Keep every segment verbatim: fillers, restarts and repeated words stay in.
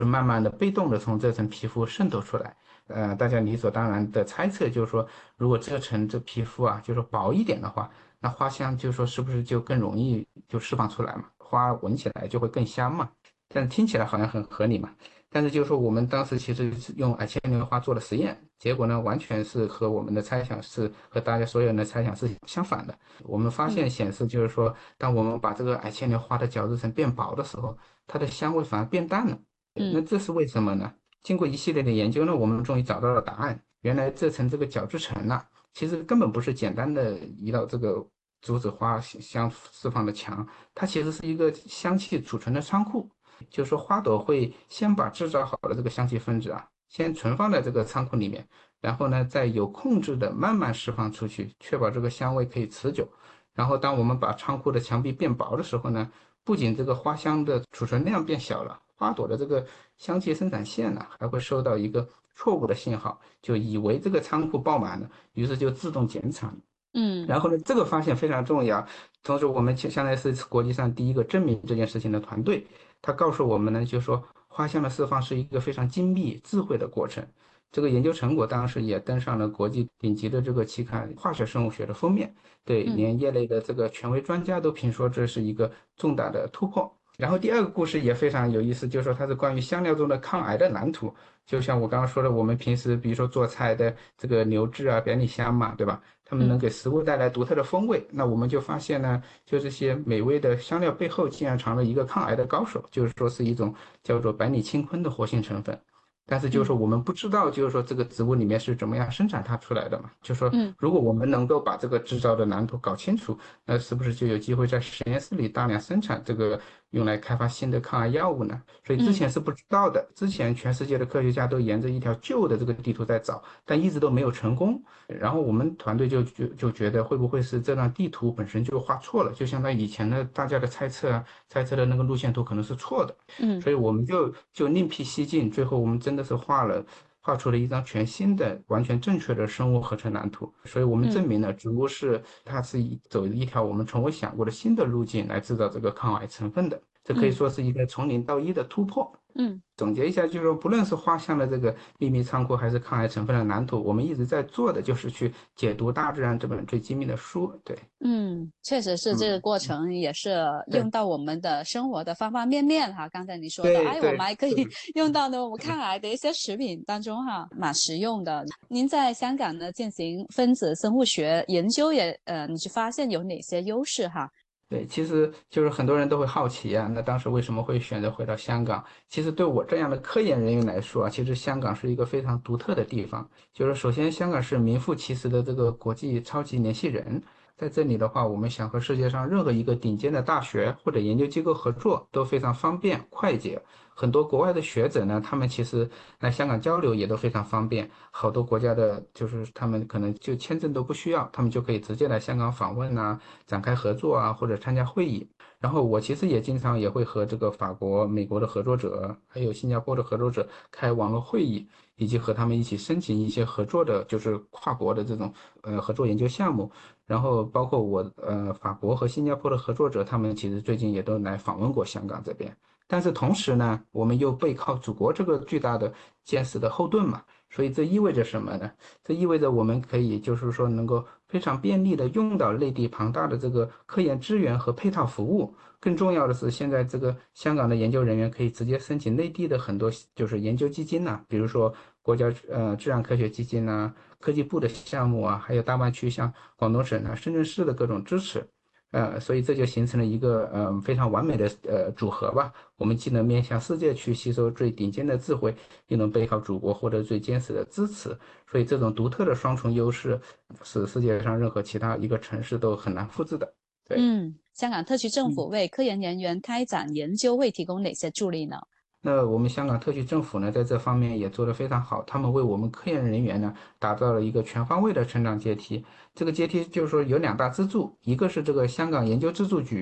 慢慢的、被动的从这层皮肤渗透出来。呃，大家理所当然的猜测就是说，如果这层这皮肤啊，就是薄一点的话，那花香就是说是不是就更容易就释放出来嘛？花闻起来就会更香嘛？但是听起来好像很合理嘛。但是就是说，我们当时其实是用矮牵牛花做了实验，结果呢，完全是和我们的猜想是和大家所有人的猜想是相反的。我们发现嗯显示，就是说，当我们把这个矮牵牛花的角质层变薄的时候，它的香味反而变淡了。那嗯这是为什么呢？经过一系列的研究呢，我们终于找到了答案。原来这层这个角质层呐、其实根本不是简单的一道这个竹子花香释放的墙，它其实是一个香气储存的仓库。就是说花朵会先把制造好的这个香气分子啊，先存放在这个仓库里面，然后呢，再有控制的慢慢释放出去，确保这个香味可以持久。然后，当我们把仓库的墙壁变薄的时候呢，不仅这个花香的储存量变小了，花朵的这个香气生产线呢，还会收到一个错误的信号，就以为这个仓库爆满了，于是就自动减产。 嗯然后呢，这个发现非常重要。同时，我们相当于是国际上第一个证明这件事情的团队。他告诉我们呢，就是说花香的释放是一个非常精密、智慧的过程。这个研究成果当时也登上了国际顶级的这个期刊《化学生物学》的封面。对， 嗯连业内的这个权威专家都评说这是一个重大的突破。然后第二个故事也非常有意思，就是说它是关于香料中的抗癌的蓝图。就像我刚刚说的，我们平时比如说做菜的这个牛至啊、百里香嘛，对吧？它们能嗯给食物带来独特的风味。那我们就发现呢，就这些美味的香料背后竟然藏了一个抗癌的高手，就是说是一种叫做百里青坤的活性成分。但是就是嗯说我们不知道，就是说这个植物里面是怎么样生产它出来的嘛？就是说嗯如果我们能够把这个制造的蓝图搞清楚，那是不是就有机会在实验室里大量生产这个用来开发新的抗癌药物呢？所以之嗯前是不知道的，之前全世界的科学家都沿着一条旧的这个地图在找，但一直都没有成功。然后我们团队就就就觉得会不会是这张地图本身就画错了，就相当于以前的大家的猜测啊，猜测的那个路线图可能是错的。 嗯所以我们就就另辟蹊径，最后我们真的是画了画出了一张全新的、完全正确的生物合成蓝图。所以我们证嗯明了植物是它是一走一条我们从未想过的新的路径来制造这个抗癌成分的，这可以嗯说是一个从零到一的突破。 嗯总结一下，就是说，不论是画像的这个秘密仓库，还是抗癌成分的蓝图，我们一直在做的就是去解读《大自然》这本最机密的书。对， 嗯，确实是这个嗯， 过程，也是用对， 到我们的生活的方方面面哈。刚才你说的，哎，我们对对， 还可以是的， 用到呢我们对。 抗癌的一些食品当中哈，蛮实用的。您在香港呢进行分子生物学研究也，呃，你去发现有哪些优势哈？ 对，其实就是很多人都会好奇啊，那当时为什么会选择回到香港？其实对我这样的科研人员来说啊，其实香港是一个非常独特的地方。就是首先，香港是名副其实的这个国际超级联系人，在这里的话，我们想和世界上任何一个顶尖的大学或者研究机构合作都非常方便快捷。很多国外的学者呢，他们其实来香港交流也都非常方便。好多国家的，就是他们可能就签证都不需要，他们就可以直接来香港访问呐、展开合作啊，或者参加会议。然后我其实也经常也会和这个法国、美国的合作者，还有新加坡的合作者开网络会议，以及和他们一起申请一些合作的，就是跨国的这种呃合作研究项目。然后包括我呃法国和新加坡的合作者，他们其实最近也都来访问过香港这边。但是同时呢，我们又背靠祖国这个巨大的坚实的后盾嘛，所以这意味着什么呢？这意味着我们可以就是说能够非常便利的用到内地庞大的这个科研资源和配套服务。更重要的是，现在这个香港的研究人员可以直接申请内地的很多就是研究基金呐、比如说国家呃自然科学基金呐、科技部的项目啊，还有大湾区像广东省啊、深圳市的各种支持。呃，所以这就形成了一个呃非常完美的呃组合吧。我们既能面向世界去吸收最顶尖的智慧，又能背靠祖国获得最坚实的支持。所以这种独特的双重优势，是世界上任何其他一个城市都很难复制的。对。 嗯，香港特区政府嗯。 为科研人员开展研究会提供哪些助力呢？ 那我们香港特区政府呢，在这方面也做得非常好，他们为我们科研人员呢，打造了一个全方位的成长阶梯。这个阶梯就是说有两大支柱，一个是这个香港研究资助局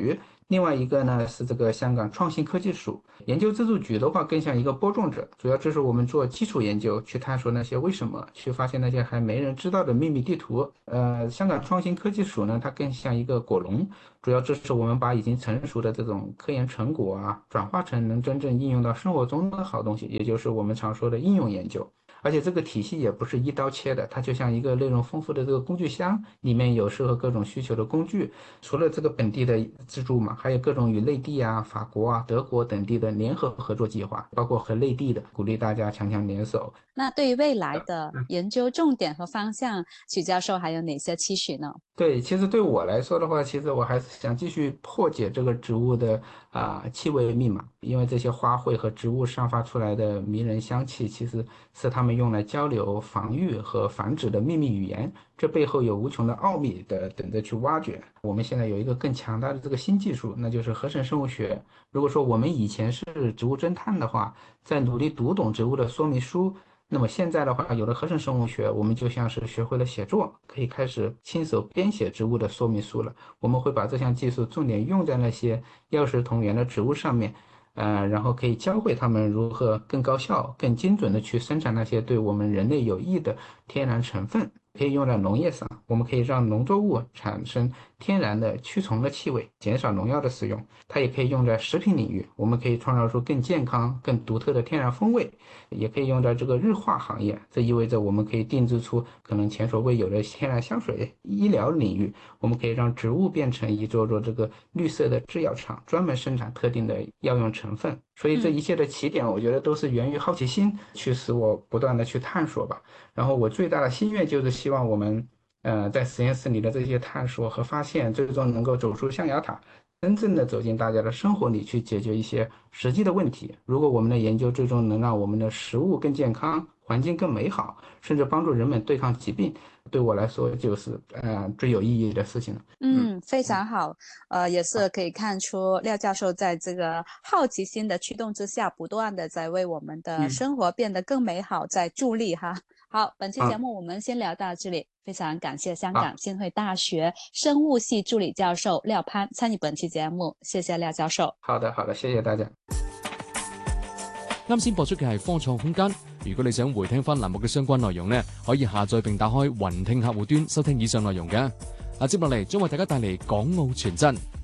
另外一个呢是这个香港创新科技署研究资助局的话，更像一个播种者，主要支持我们做基础研究，去探索那些为什么，去发现那些还没人知道的秘密地图。呃，香港创新科技署呢，它更像一个果农，主要支持我们把已经成熟的这种科研成果啊，转化成能真正应用到生活中的好东西，也就是我们常说的应用研究。而且这个体系也不是一刀切的，它就像一个内容丰富的这个工具箱，里面有适合各种需求的工具。除了这个本地的资助嘛，还有各种与内地啊、法国啊、德国等地的联合合作计划，包括和内地的，鼓励大家强强联手。 那对于未来的研究重点和方向，许教授还有哪些期许呢？ 对，其实对我来说的话，其实我还是想继续破解这个植物的啊、气味密码，因为这些花卉和植物散发出来的迷人香气，其实是它们用来交流、防御和繁殖的秘密语言。这背后有无穷的奥秘的等着去挖掘。我们现在有一个更强大的这个新技术，那就是合成生物学。如果说我们以前是植物侦探的话，在努力读懂植物的说明书。那么现在的话，有了合成生物学，我们就像是学会了写作，可以开始亲手编写植物的说明书了。我们会把这项技术重点用在那些药食同源的植物上面，呃，然后可以教会他们如何更高效、更精准的去生产那些对我们人类有益的天然成分。可以用在农业上，我们可以让农作物产生天然的驱虫的气味，减少农药的使用。它也可以用在食品领域，我们可以创造出更健康、更独特的天然风味。也可以用在这个日化行业，这意味着我们可以定制出可能前所未有的天然香水。医疗领域，我们可以让植物变成一座座这个绿色的制药厂，专门生产特定的药用成分。所以这一切的起点，我觉得都是源于好奇心，去使我不断的去探索吧。然后我最大的心愿就是希望我们，呃，在实验室里的这些探索和发现，最终能够走出象牙塔，真正的走进大家的生活里去解决一些实际的问题。如果我们的研究最终能让我们的食物更健康，环境更美好，甚至帮助人们对抗疾病，对我来说就是呃最有意义的事情了。 嗯，非常好，呃，也是可以看出廖教授在这个好奇心的驱动之下，不断的在为我们的嗯， 生活变得更美好在助力哈。好，本期节好， 目我们先聊到这里，非常感謝香好， 港浸會大學生物系助理教授廖攀參與本期節目，謝謝廖教授。 好的，好的，謝謝大家。 啱先播出嘅係科創空間。如果你想回聽翻欄目嘅相關內容呢，可以下載並打開雲聽客戶端收聽以上內容嘅。啊，接落嚟將為大家帶嚟港澳傳真。